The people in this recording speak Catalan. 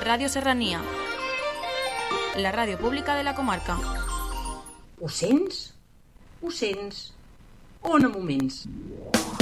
Ràdio Serrania, la ràdio pública de la comarca. Ho sents? Ho sents? O en moments?